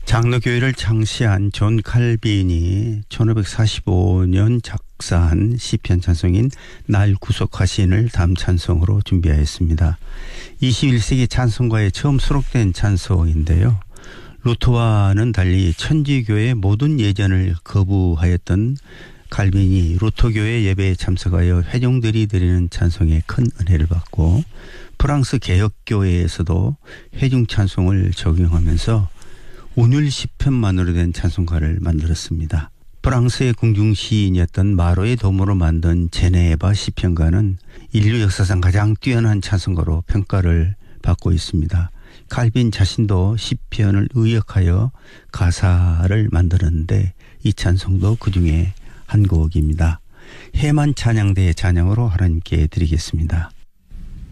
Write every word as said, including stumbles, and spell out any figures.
장로교회를 창시한 존 칼빈이 천오백사십오 년 작사한 시편 찬송인 날 구속하신을 다음 찬송으로 준비하였습니다. 이십일 세기 찬송가에 처음 수록된 찬송인데요. 루터와는 달리 천주교의 모든 예전을 거부하였던 칼빈이 루터교회 예배에 참석하여 회중들이 드리는 찬송에 큰 은혜를 받고 프랑스 개혁교회에서도 회중 찬송을 적용하면서 운율 시편만으로 된 찬송가를 만들었습니다. 프랑스의 궁중시인이었던 마로의 도움으로 만든 제네바 시편가는 인류 역사상 가장 뛰어난 찬송가로 평가를 받고 있습니다. 칼빈 자신도 시편을 의역하여 가사를 만들었는데 이 찬송도 그중에 한 곡입니다. 해만 찬양대의 찬양으로 하나님께 드리겠습니다.